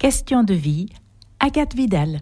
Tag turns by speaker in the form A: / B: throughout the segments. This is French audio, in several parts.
A: Question de vie, Agathe Vidal.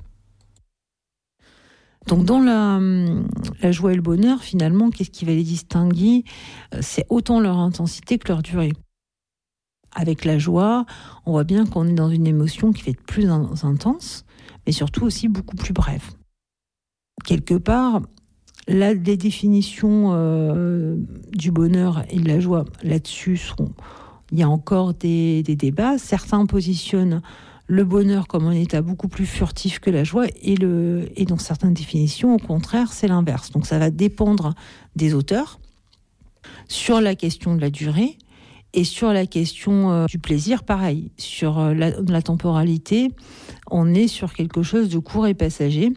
B: Donc dans la joie et le bonheur, finalement, qu'est-ce qui va les distinguer ? C'est autant leur intensité que leur durée. Avec la joie, on voit bien qu'on est dans une émotion qui va être plus intense, mais surtout aussi beaucoup plus brève. Quelque part, les définitions du bonheur et de la joie là-dessus il y a encore des débats. Certains positionnent le bonheur comme un état beaucoup plus furtif que la joie et dans certaines définitions, au contraire, c'est l'inverse. Donc ça va dépendre des auteurs sur la question de la durée et sur la question du plaisir, pareil. Sur la temporalité, on est sur quelque chose de court et passager.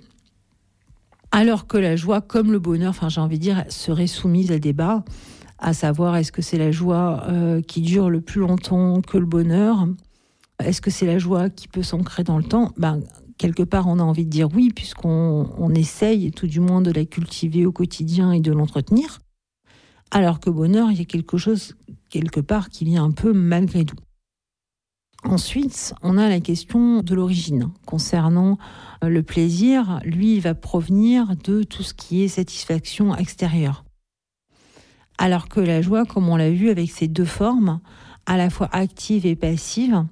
B: Alors que la joie, comme le bonheur, j'ai envie de dire, serait soumise à débat, à savoir est-ce que c'est la joie qui dure le plus longtemps que le bonheur ? Est-ce que c'est la joie qui peut s'ancrer dans le temps ? Quelque part, on a envie de dire oui, puisqu'on essaye tout du moins de la cultiver au quotidien et de l'entretenir. Alors que bonheur, il y a quelque chose, quelque part, qui vient un peu malgré tout. Ensuite, on a la question de l'origine. Concernant le plaisir, lui, il va provenir de tout ce qui est satisfaction extérieure. Alors que la joie, comme on l'a vu avec ces deux formes, à la fois active et passive,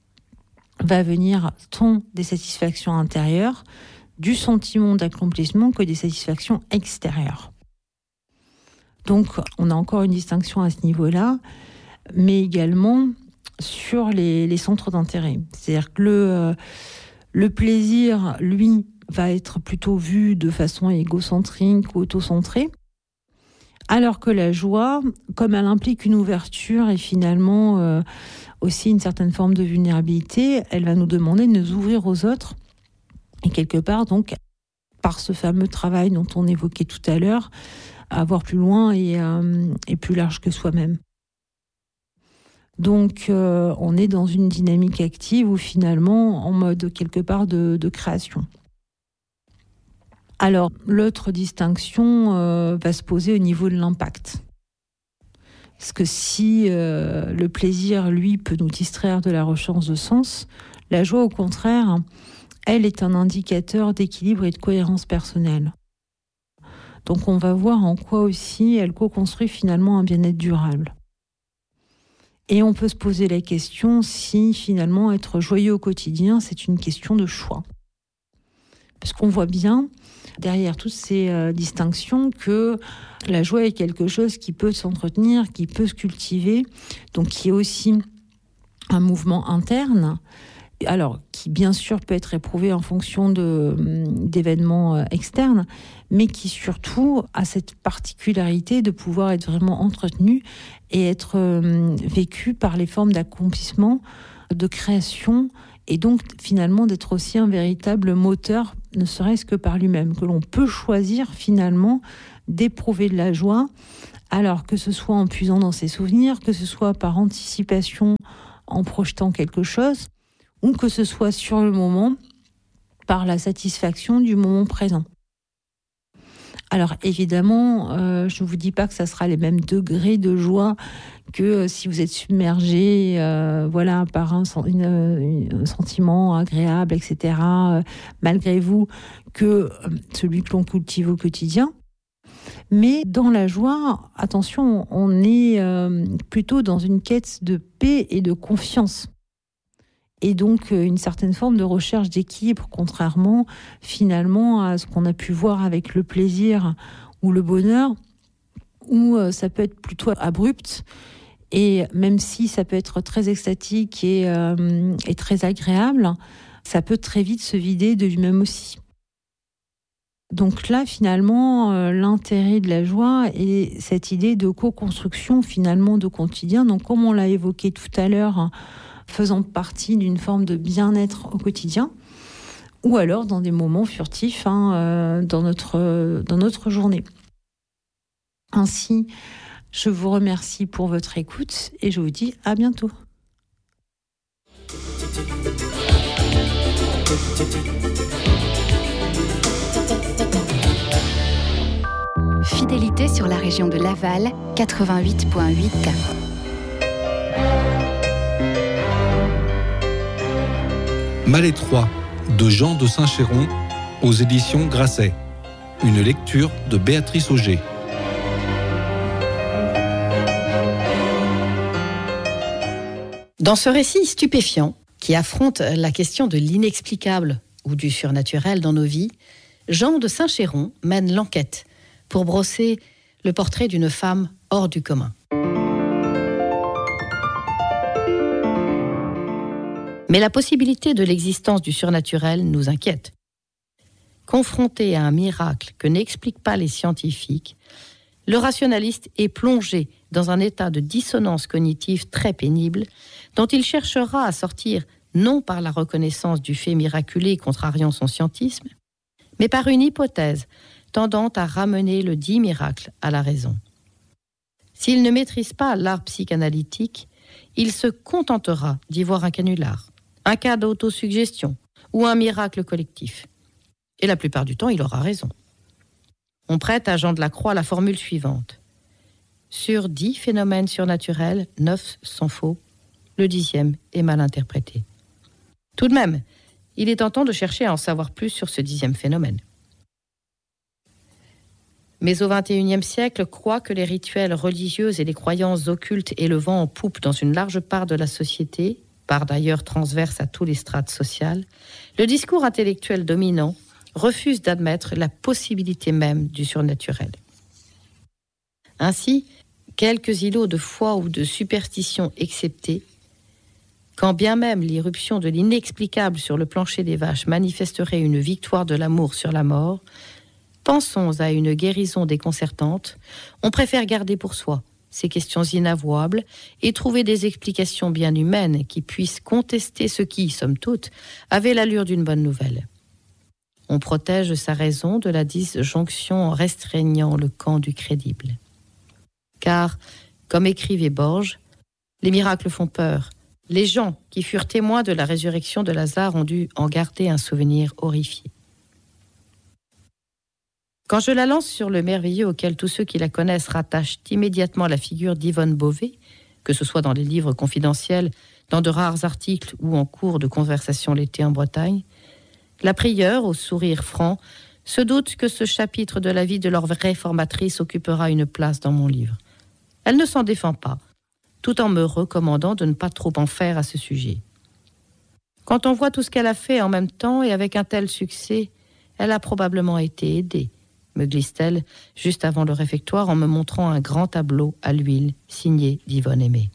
B: va venir tant des satisfactions intérieures, du sentiment d'accomplissement que des satisfactions extérieures. Donc, on a encore une distinction à ce niveau-là, mais également sur les centres d'intérêt. C'est-à-dire que le plaisir, lui, va être plutôt vu de façon égocentrique ou autocentrée, alors que la joie, comme elle implique une ouverture et finalement aussi une certaine forme de vulnérabilité, elle va nous demander de nous ouvrir aux autres. Et quelque part, donc, par ce fameux travail dont on évoquait tout à l'heure, à voir plus loin et plus large que soi-même. Donc, on est dans une dynamique active ou finalement en mode quelque part de création. Alors, l'autre distinction va se poser au niveau de l'impact. Parce que si le plaisir, lui, peut nous distraire de la recherche de sens, la joie, au contraire, elle est un indicateur d'équilibre et de cohérence personnelle. Donc, on va voir en quoi aussi elle co-construit finalement un bien-être durable. Et on peut se poser la question si finalement être joyeux au quotidien, c'est une question de choix. Parce qu'on voit bien, derrière toutes ces distinctions, que la joie est quelque chose qui peut s'entretenir, qui peut se cultiver, donc qui est aussi un mouvement interne, alors qui bien sûr peut être éprouvé en fonction d'événements externes, mais qui surtout a cette particularité de pouvoir être vraiment entretenu et être vécu par les formes d'accomplissement, de création, et donc finalement d'être aussi un véritable moteur, ne serait-ce que par lui-même, que l'on peut choisir finalement d'éprouver de la joie, alors que ce soit en puisant dans ses souvenirs, que ce soit par anticipation en projetant quelque chose, ou que ce soit sur le moment par la satisfaction du moment présent. Alors évidemment, je ne vous dis pas que ça sera les mêmes degrés de joie que si vous êtes submergé par un sentiment agréable, etc., malgré vous, que celui que l'on cultive au quotidien. Mais dans la joie, attention, on est plutôt dans une quête de paix et de confiance. Et donc une certaine forme de recherche d'équilibre, contrairement finalement à ce qu'on a pu voir avec le plaisir ou le bonheur, où ça peut être plutôt abrupt, et même si ça peut être très extatique et très agréable, ça peut très vite se vider de lui-même aussi. Donc là, finalement, l'intérêt de la joie est cette idée de co-construction finalement de quotidien. Donc comme on l'a évoqué tout à l'heure, faisant partie d'une forme de bien-être au quotidien, ou alors dans des moments furtifs dans notre journée. Ainsi, je vous remercie pour votre écoute et je vous dis à bientôt.
C: Fidélité sur la région de Laval, 88.8.
D: Malétroit de Jean de Saint-Chéron aux éditions Grasset. Une lecture de Béatrice Auger.
E: Dans ce récit stupéfiant qui affronte la question de l'inexplicable ou du surnaturel dans nos vies, Jean de Saint-Chéron mène l'enquête pour brosser le portrait d'une femme hors du commun. Mais la possibilité de l'existence du surnaturel nous inquiète. Confronté à un miracle que n'expliquent pas les scientifiques, le rationaliste est plongé dans un état de dissonance cognitive très pénible, dont il cherchera à sortir non par la reconnaissance du fait miraculé contrariant son scientisme, mais par une hypothèse tendant à ramener le dit miracle à la raison. S'il ne maîtrise pas l'art psychanalytique, il se contentera d'y voir un canular, un cas d'autosuggestion ou un miracle collectif. Et la plupart du temps, il aura raison. On prête à Jean de la Croix la formule suivante. Sur 10 phénomènes surnaturels, 9 sont faux, le 10e est mal interprété. Tout de même, il est tentant de chercher à en savoir plus sur ce 10e phénomène. Mais au XXIe siècle, quoique les rituels religieux et les croyances occultes aient le vent en poupe dans une large part de la société, part d'ailleurs transverse à tous les strates sociales, le discours intellectuel dominant refuse d'admettre la possibilité même du surnaturel. Ainsi, quelques îlots de foi ou de superstition exceptés, quand bien même l'irruption de l'inexplicable sur le plancher des vaches manifesterait une victoire de l'amour sur la mort, pensons à une guérison déconcertante, on préfère garder pour soi ces questions inavouables et trouver des explications bien humaines qui puissent contester ce qui, somme toute, avait l'allure d'une bonne nouvelle. On protège sa raison de la disjonction en restreignant le camp du crédible. Car, comme écrivait Borges, les miracles font peur. Les gens qui furent témoins de la résurrection de Lazare ont dû en garder un souvenir horrifié. Quand je la lance sur le merveilleux auquel tous ceux qui la connaissent rattachent immédiatement la figure d'Yvonne Beauvais, que ce soit dans les livres confidentiels, dans de rares articles ou en cours de conversation l'été en Bretagne, la prieure, au sourire franc, se doute que ce chapitre de la vie de leur réformatrice occupera une place dans mon livre. Elle ne s'en défend pas, tout en me recommandant de ne pas trop en faire à ce sujet. Quand on voit tout ce qu'elle a fait en même temps et avec un tel succès, elle a probablement été aidée, me glisse-t-elle juste avant le réfectoire en me montrant un grand tableau à l'huile signé d'Yvonne Aimée.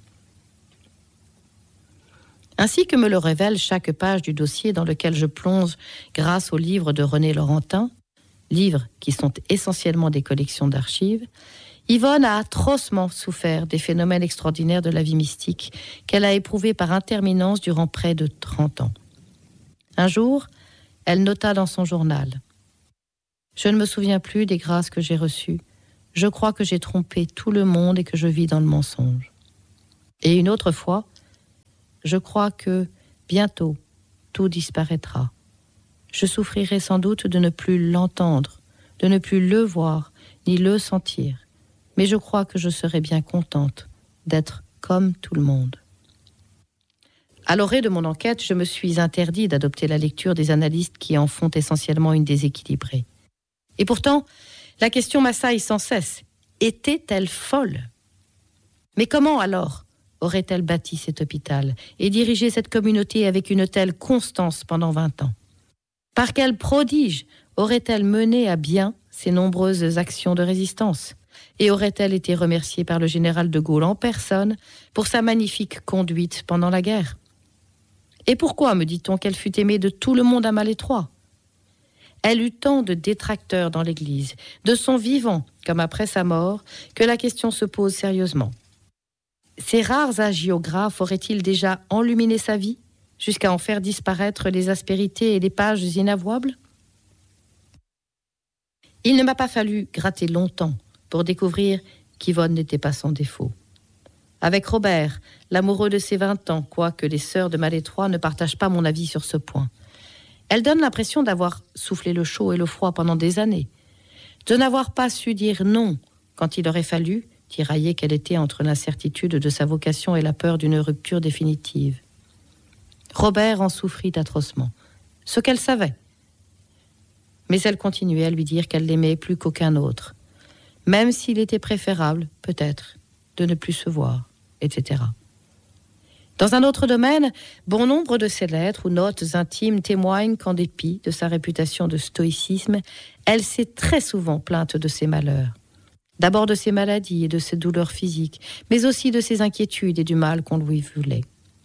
E: Ainsi que me le révèle chaque page du dossier dans lequel je plonge grâce aux livres de René Laurentin, livres qui sont essentiellement des collections d'archives, Yvonne a atrocement souffert des phénomènes extraordinaires de la vie mystique qu'elle a éprouvés par intermittence durant près de 30 ans. Un jour, elle nota dans son journal « Je ne me souviens plus des grâces que j'ai reçues. Je crois que j'ai trompé tout le monde et que je vis dans le mensonge. » Et une autre fois, « Je crois que, bientôt, tout disparaîtra. Je souffrirai sans doute de ne plus l'entendre, de ne plus le voir, ni le sentir. Mais je crois que je serai bien contente d'être comme tout le monde. » À l'orée de mon enquête, je me suis interdit d'adopter la lecture des analystes qui en font essentiellement une déséquilibrée. Et pourtant, la question m'assaille sans cesse. Était-elle folle ? Mais comment alors aurait-elle bâti cet hôpital et dirigé cette communauté avec une telle constance pendant 20 ans ? Par quel prodige aurait-elle mené à bien ces nombreuses actions de résistance ? Et aurait-elle été remerciée par le général de Gaulle en personne pour sa magnifique conduite pendant la guerre ? Et pourquoi, me dit-on, qu'elle fut aimée de tout le monde à Malétroit ? Elle eut tant de détracteurs dans l'Église, de son vivant comme après sa mort, que la question se pose sérieusement. Ces rares hagiographes auraient-ils déjà enluminé sa vie, jusqu'à en faire disparaître les aspérités et les pages inavouables ? Il ne m'a pas fallu gratter longtemps pour découvrir qu'Yvonne n'était pas sans défaut. Avec Robert, l'amoureux de ses 20 ans, quoique les sœurs de Malétroit ne partagent pas mon avis sur ce point. Elle donne l'impression d'avoir soufflé le chaud et le froid pendant des années, de n'avoir pas su dire non quand il aurait fallu, tiraillée qu'elle était entre l'incertitude de sa vocation et la peur d'une rupture définitive. Robert en souffrit atrocement, ce qu'elle savait. Mais elle continuait à lui dire qu'elle l'aimait plus qu'aucun autre, même s'il était préférable, peut-être, de ne plus se voir, etc. Dans un autre domaine, bon nombre de ses lettres ou notes intimes témoignent qu'en dépit de sa réputation de stoïcisme, elle s'est très souvent plainte de ses malheurs. D'abord de ses maladies et de ses douleurs physiques, mais aussi de ses inquiétudes et du mal qu'on lui voulait.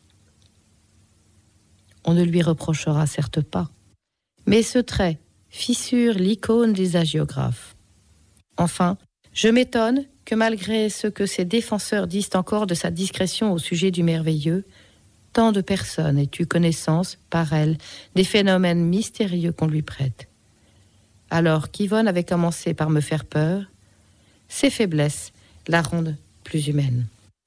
E: On ne lui reprochera certes pas, mais ce trait fissure l'icône des hagiographes. Enfin, je m'étonne que malgré ce que ses défenseurs disent encore de sa discrétion au sujet du merveilleux, tant de personnes aient eu connaissance, par elle, des phénomènes mystérieux qu'on lui prête. Alors qu'Yvonne avait commencé par me faire peur, ses faiblesses la rendent plus humaine.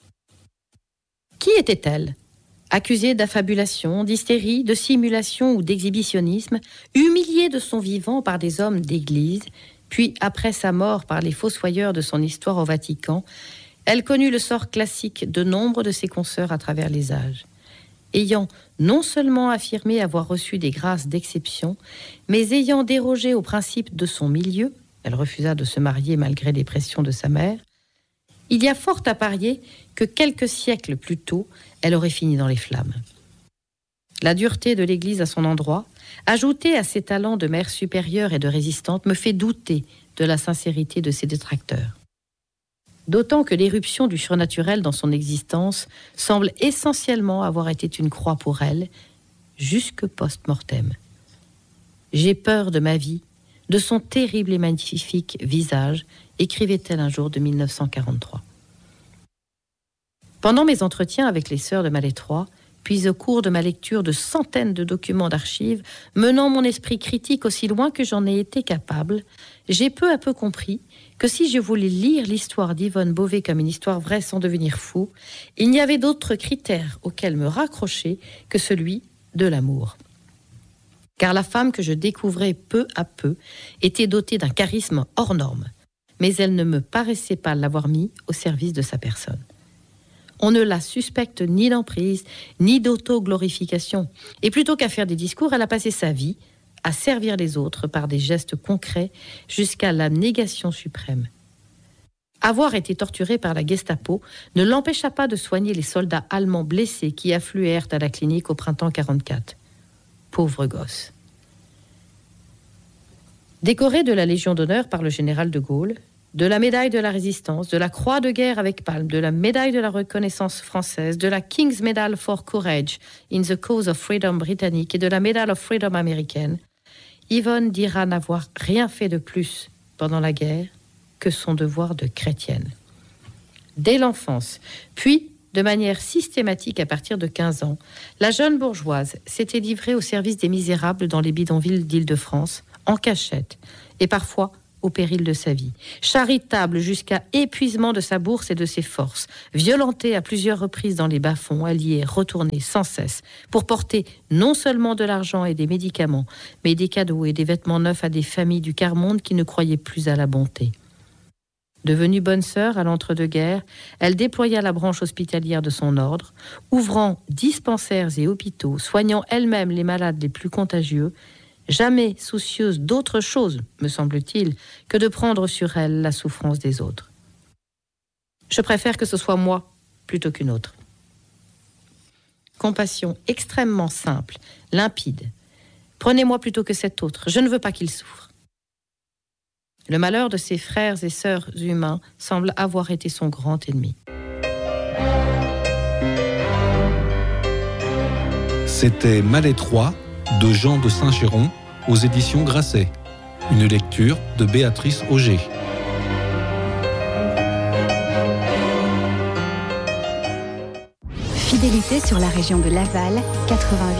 E: Qui était-elle ? Accusée d'affabulation, d'hystérie, de simulation ou d'exhibitionnisme, humiliée de son vivant par des hommes d'église, puis après sa mort par les fossoyeurs de son histoire au Vatican, elle connut le sort classique de nombre de ses consoeurs à travers les âges. Ayant non seulement affirmé avoir reçu des grâces d'exception, mais ayant dérogé au principe de son milieu, elle refusa de se marier malgré les pressions de sa mère, il y a fort à parier que quelques siècles plus tôt, elle aurait fini dans les flammes. La dureté de l'Église à son endroit, ajoutée à ses talents de mère supérieure et de résistante, me fait douter de la sincérité de ses détracteurs. D'autant que l'éruption du surnaturel dans son existence semble essentiellement avoir été une croix pour elle, jusque post-mortem. J'ai peur de ma vie, de son terrible et magnifique visage, écrivait-elle un jour de 1943. Pendant mes entretiens avec les sœurs de Malétroit, puis au cours de ma lecture de centaines de documents d'archives, menant mon esprit critique aussi loin que j'en ai été capable, j'ai peu à peu compris que si je voulais lire l'histoire d'Yvonne Beauvais comme une histoire vraie sans devenir fou, il n'y avait d'autres critères auxquels me raccrocher que celui de l'amour. Car la femme que je découvrais peu à peu était dotée d'un charisme hors norme, mais elle ne me paraissait pas l'avoir mis au service de sa personne. On ne la suspecte ni d'emprise, ni d'auto-glorification. Et plutôt qu'à faire des discours, elle a passé sa vie à servir les autres par des gestes concrets jusqu'à la négation suprême. Avoir été torturée par la Gestapo ne l'empêcha pas de soigner les soldats allemands blessés qui affluèrent à la clinique au printemps 1944. Pauvre gosse. Décorée de la Légion d'honneur par le général de Gaulle, de la médaille de la Résistance, de la croix de guerre avec palme, de la médaille de la reconnaissance française, de la King's Medal for Courage in the Cause of Freedom britannique et de la Medal of Freedom américaine, Yvonne dira n'avoir rien fait de plus pendant la guerre que son devoir de chrétienne. Dès l'enfance, puis de manière systématique à partir de 15 ans, la jeune bourgeoise s'était livrée au service des misérables dans les bidonvilles d'Île-de-France, en cachette, et parfois au péril de sa vie. Charitable jusqu'à épuisement de sa bourse et de ses forces, violentée à plusieurs reprises dans les bas-fonds, elle y est retournée sans cesse pour porter non seulement de l'argent et des médicaments, mais des cadeaux et des vêtements neufs à des familles du quart-monde qui ne croyaient plus à la bonté. Devenue bonne sœur à l'entre-deux-guerres, elle déploya la branche hospitalière de son ordre, ouvrant dispensaires et hôpitaux, soignant elle-même les malades les plus contagieux, jamais soucieuse d'autre chose, me semble-t-il, que de prendre sur elle la souffrance des autres. Je préfère que ce soit moi plutôt qu'une autre. Compassion extrêmement simple, limpide. Prenez-moi plutôt que cet autre, je ne veux pas qu'il souffre. Le malheur de ses frères et sœurs humains semble avoir été son grand ennemi.
D: C'était Malétroit de Jean de Saint-Chéron aux éditions Grasset. Une lecture de Béatrice Auger.
C: Fidélité sur la région de Laval, 88.